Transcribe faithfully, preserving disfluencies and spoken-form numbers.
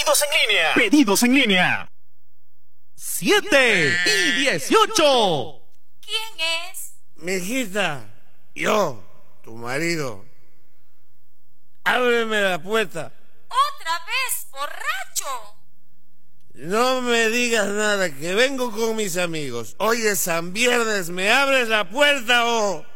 Pedidos en línea. Pedidos en línea. siete y dieciocho. ¿Quién es? Mijita, yo, tu marido. Ábreme la puerta. ¿Otra vez, borracho? No me digas nada, que vengo con mis amigos. Hoy es San Viernes, ¿me abres la puerta o...?